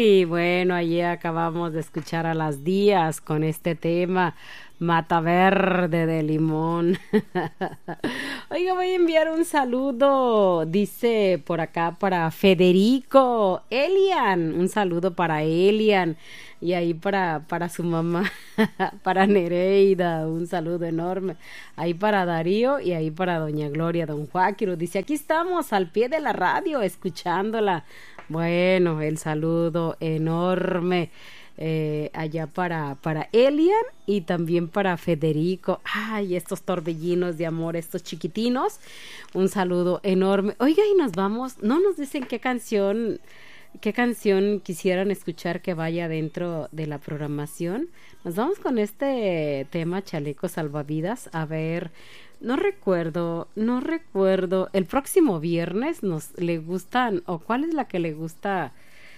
Y bueno, allí acabamos de escuchar a Las Díaz con este tema, Mata Verde de Limón. Oiga, voy a enviar un saludo, dice por acá para Federico Elian, un saludo para Elian y ahí para su mamá, para Nereida, un saludo enorme, ahí para Darío y ahí para Doña Gloria, Don Joaquiro, dice aquí estamos al pie de la radio escuchándola. Bueno, el saludo enorme allá para Elian y también para Federico. Ay, estos torbellinos de amor, estos chiquitinos. Un saludo enorme. Oiga, y nos vamos. No nos dicen qué canción quisieran escuchar que vaya dentro de la programación. Nos vamos con este tema Chaleco Salvavidas. A ver. No recuerdo. El próximo viernes nos le gustan, o cuál es la que le gusta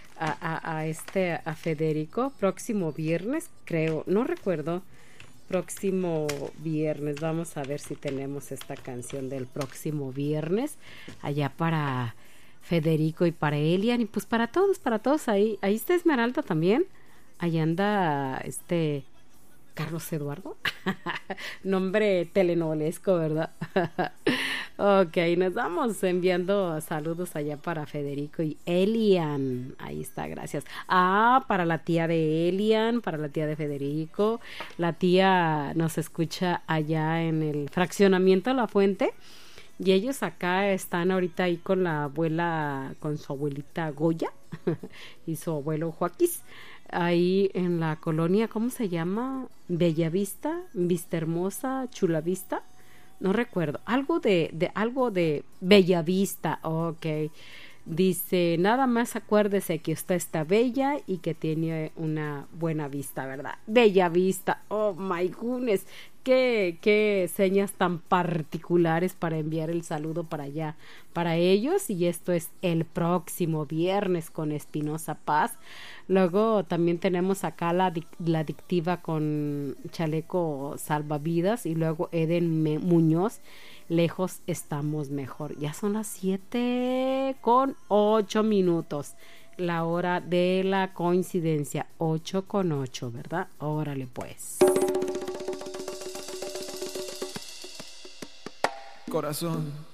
a Federico. Próximo viernes, creo, no recuerdo. Próximo viernes, vamos a ver si tenemos esta canción del próximo viernes, allá para Federico y para Elian, y pues para todos, ahí está Esmeralda también. Ahí anda Carlos Eduardo. Nombre telenovelesco, ¿verdad? Ok, nos vamos enviando saludos allá para Federico y Elian. Ahí está, gracias. Para la tía de Elian, para la tía de Federico. La tía nos escucha allá en el fraccionamiento La Fuente. Y ellos acá están ahorita ahí con la abuela, con su abuelita Goya y su abuelo Joaquín. Ahí en la colonia, ¿cómo se llama? Bellavista, Vista Hermosa, Chulavista. No recuerdo. Algo de Bellavista. Ok. Dice, nada más acuérdese que usted está bella y que tiene una buena vista, ¿verdad? Bella vista. Oh my goodness. Qué señas tan particulares para enviar el saludo para allá, para ellos. Y esto es el próximo viernes con Espinosa Paz. Luego también tenemos acá la adictiva con Chaleco Salvavidas. Y luego Eden Muñoz, Lejos estamos mejor. Ya son las 7:08. La hora de la coincidencia. 8:08, ¿verdad? Órale pues. Corazón,